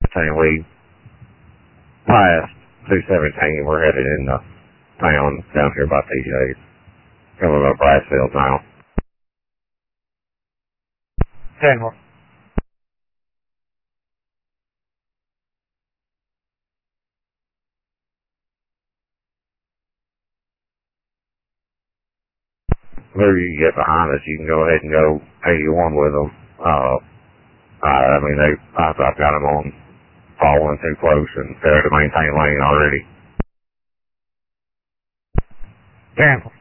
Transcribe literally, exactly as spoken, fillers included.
saying we passed two seventeen. We're headed into town down here by T J's. Coming up Brassfield now. ten more. Whoever you get behind us, you can go ahead and go eighty-one with them. Uh, I mean, they, I've, I've got them on following too close and fair to maintain lane already. Cancel.